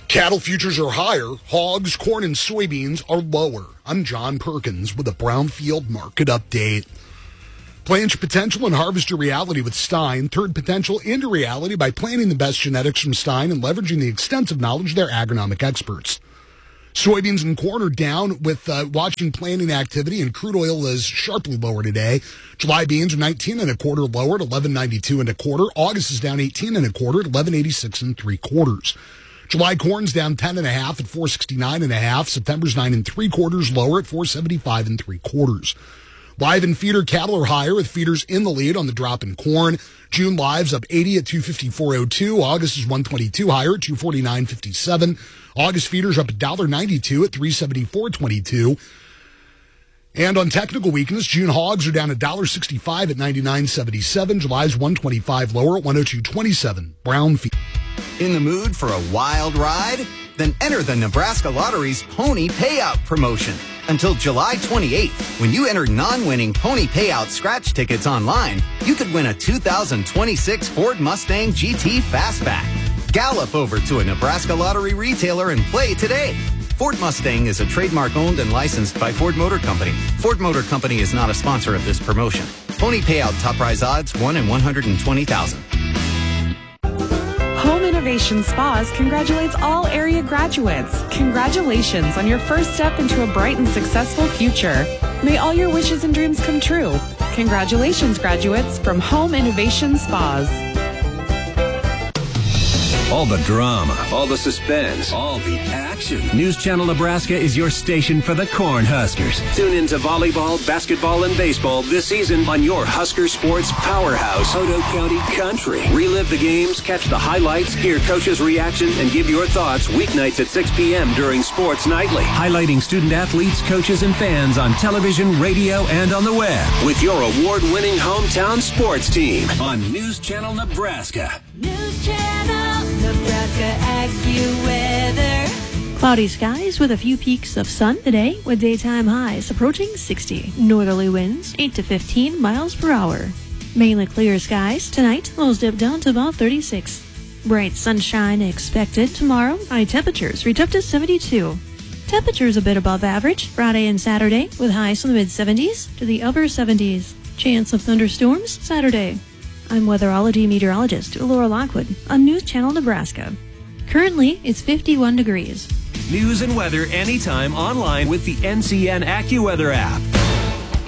Cattle futures are higher. Hogs, corn, and soybeans are lower. I'm John Perkins with a Brownfield market update. Plant your potential and harvest your reality with Stein. Turn potential into reality by planting the best genetics from Stein and leveraging the extensive knowledge of their agronomic experts. Soybeans and corn are down with watching planting activity, and crude oil is sharply lower today. July beans are 19 and a quarter lower at 11.92 and a quarter. August is down 18 and a quarter at 11.86 and 3/4. July corn's down 10 and a half at 469 and a half. September's 9 and 3/4 lower at 475 and 3/4. Live and feeder cattle are higher with feeders in the lead on the drop in corn. June lives up 80 at 254.02. August is 122 higher at 249.57. August feeders up $1.92 at 374.22. And on technical weakness, June hogs are down $1.65 at 99.77. July's 125 lower at 102.27. Brownfield. In the mood for a wild ride? Then enter the Nebraska Lottery's Pony Payout promotion. Until July 28th, when you enter non-winning Pony Payout scratch tickets online, you could win a 2026 Ford Mustang GT Fastback. Gallop over to a Nebraska Lottery retailer and play today. Ford Mustang is a trademark owned and licensed by Ford Motor Company. Ford Motor Company is not a sponsor of this promotion. Pony Payout top prize odds 1 in 120,000. Home Innovation Spas congratulates all area graduates. Congratulations on your first step into a bright and successful future. May all your wishes and dreams come true. Congratulations, graduates, from Home Innovation Spas. All the drama, all the suspense, all the action. News Channel Nebraska is your station for the Cornhuskers. Tune in to volleyball, basketball, and baseball this season on your Husker Sports powerhouse, Otoe County Country. Relive the games, catch the highlights, hear coaches' reaction, and give your thoughts weeknights at 6 p.m. during Sports Nightly. Highlighting student athletes, coaches, and fans on television, radio, and on the web. With your award-winning hometown sports team on News Channel Nebraska. News Channel Nebraska AccuWeather. Cloudy skies with a few peaks of sun today with daytime highs approaching 60. Northerly winds 8 to 15 miles per hour. Mainly clear skies tonight. Lows dip down to about 36. Bright sunshine expected tomorrow. High temperatures reach up to 72. Temperatures a bit above average Friday and Saturday with highs from the mid-70s to the upper 70s. Chance of thunderstorms Saturday. I'm weatherology meteorologist Laura Lockwood on News Channel Nebraska. Currently, it's 51 degrees. News and weather anytime online with the NCN AccuWeather app.